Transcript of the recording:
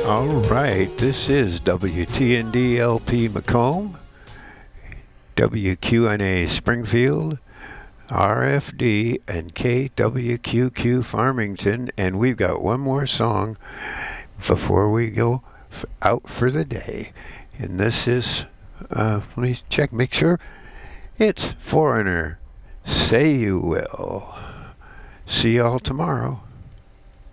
All right, this is WTND-LP Macomb, WQNA Springfield, RFD, and KWQQ Farmington, and we've got one more song before we go out for the day. And this is, let me check, make sure, it's Foreigner, Say You Will. See y'all tomorrow.